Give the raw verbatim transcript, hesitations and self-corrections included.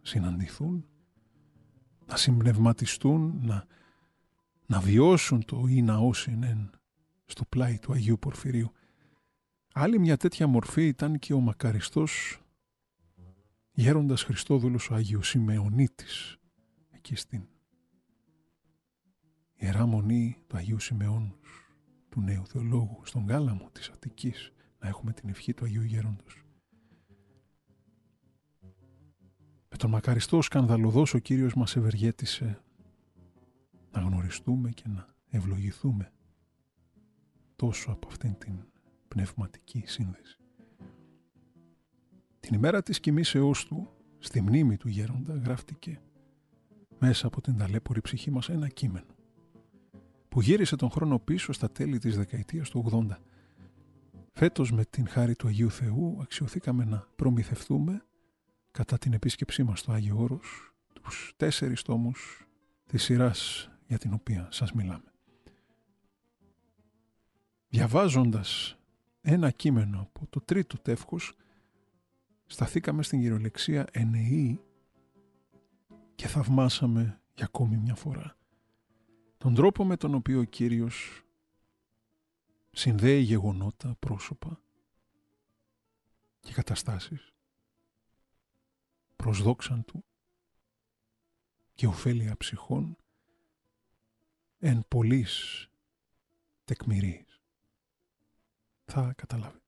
συναντηθούν, να συμπνευματιστούν, να, να βιώσουν το «ή ναός εν» στο πλάι του Αγίου Πορφυρίου. Άλλη μια τέτοια μορφή ήταν και ο μακαριστός γέροντας Χριστόδουλος ο Άγιος Σημεωνίτης, εκεί στην Ιερά Μονή του Αγίου Σημεώνους, του Νέου Θεολόγου, στον Γάλαμο της Αττικής, να έχουμε την ευχή του Αγίου Γέροντος. Με τον μακαριστό σκανδαλωδός ο Κύριος μας ευεργέτησε να γνωριστούμε και να ευλογηθούμε τόσο από αυτήν την πνευματική σύνδεση. Την ημέρα της κοιμήσεώς του, στη μνήμη του γέροντα, γράφτηκε μέσα από την ταλέπορη ψυχή μας ένα κείμενο που γύρισε τον χρόνο πίσω στα τέλη της δεκαετίας του ογδόντα. Φέτος, με την χάρη του Αγίου Θεού, αξιωθήκαμε να προμηθευτούμε κατά την επίσκεψή μας στο Άγιο Όρος τους τέσσερις τόμους της σειράς για την οποία σας μιλάμε. Διαβάζοντας ένα κείμενο από το τρίτο τεύχος, σταθήκαμε στην κυριολεξία ενεή και θαυμάσαμε για ακόμη μια φορά τον τρόπο με τον οποίο ο Κύριος συνδέει γεγονότα, πρόσωπα και καταστάσεις προς δόξαν του και ωφέλεια ψυχών εν πολλής τεκμηρίης. Θα καταλάβετε.